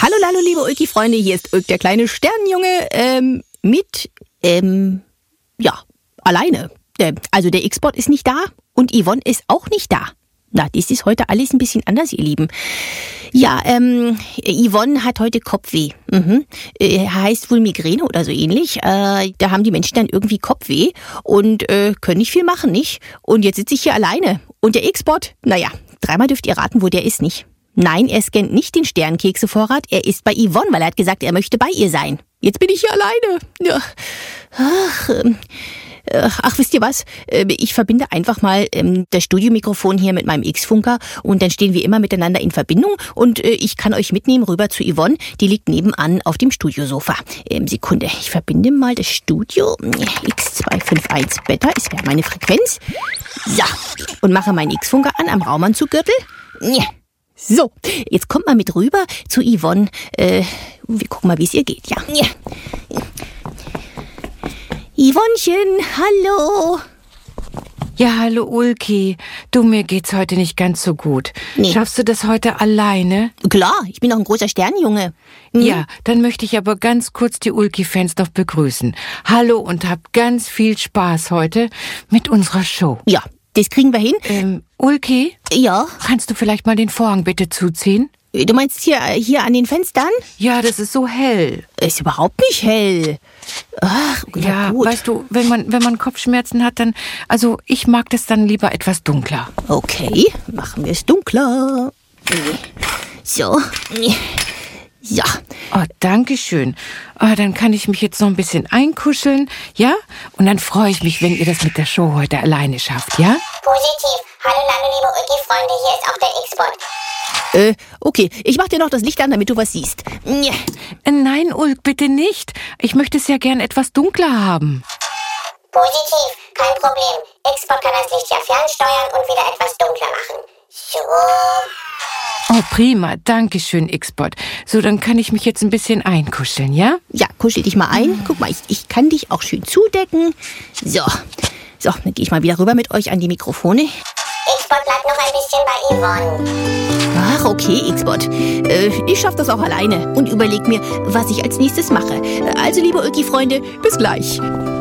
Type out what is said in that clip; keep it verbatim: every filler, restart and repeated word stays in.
Hallo, hallo, liebe Ulki-Freunde, hier ist Ulk, der kleine Sternenjunge, ähm, mit, ähm, ja, alleine. Ähm, also der X-Bot ist nicht da und Yvonne ist auch nicht da. Na, das ist heute alles ein bisschen anders, ihr Lieben. Ja, ähm, Yvonne hat heute Kopfweh. Mhm. Äh, heißt wohl Migräne oder so ähnlich. Äh, da haben die Menschen dann irgendwie Kopfweh und äh, können nicht viel machen, nicht? Und jetzt sitze ich hier alleine. Und der X-Bot, naja, dreimal dürft ihr raten, wo der ist, nicht? Nein, er scannt nicht den Sternkeksevorrat, er ist bei Yvonne, weil er hat gesagt, er möchte bei ihr sein. Jetzt bin ich hier alleine. Ja. Ach, ähm, ach, wisst ihr was? Ich verbinde einfach mal das Studiomikrofon hier mit meinem X-Funker und dann stehen wir immer miteinander in Verbindung und ich kann euch mitnehmen rüber zu Yvonne, die liegt nebenan auf dem Studiosofa. Sekunde, ich verbinde mal das Studio. X zwei fünf eins Beta ist ja meine Frequenz. So, und mache meinen X-Funker an am Raumanzuggürtel. So, jetzt kommt mal mit rüber zu Yvonne. Äh, wir gucken mal, wie es ihr geht. Ja. Yvonnechen, hallo. Ja, hallo Ulki. Du, mir geht's heute nicht ganz so gut. Nee. Schaffst du das heute alleine? Klar, ich bin auch ein großer Sternenjunge. Mhm. Ja, dann möchte ich aber ganz kurz die Ulki-Fans noch begrüßen. Hallo und habt ganz viel Spaß heute mit unserer Show. Ja, das kriegen wir hin. Ähm, Ulki? Ja? Kannst du vielleicht mal den Vorhang bitte zuziehen? Du meinst hier, hier an den Fenstern? Ja, das ist so hell. Ist überhaupt nicht hell. Ach, ja, ja gut. Weißt du, wenn man, wenn man Kopfschmerzen hat, dann, also ich mag das dann lieber etwas dunkler. Okay, machen wir es dunkler. So. Ja. Oh, danke schön. Oh, dann kann ich mich jetzt noch ein bisschen einkuscheln, ja? Und dann freue ich mich, wenn ihr das mit der Show heute alleine schafft, ja? Positiv. Hallo, hallo, liebe Ulki-Freunde, hier ist auch der X-Bot. Äh, okay, ich mach dir noch das Licht an, damit du was siehst. Nein, Ulk, bitte nicht. Ich möchte es ja gern etwas dunkler haben. Positiv, kein Problem. X-Bot kann das Licht ja fernsteuern und wieder etwas dunkler machen. So. Oh, prima. Danke schön, X-Bot. So, dann kann ich mich jetzt ein bisschen einkuscheln, ja? Ja, kuschel dich mal ein. Guck mal, ich, ich kann dich auch schön zudecken. So. So, dann gehe ich mal wieder rüber mit euch an die Mikrofone. X-Bot bleibt noch ein bisschen bei Yvonne. Ach, okay, X-Bot. Äh, ich schaff das auch alleine und überleg mir, was ich als nächstes mache. Also, liebe Ulki-Freunde, bis gleich.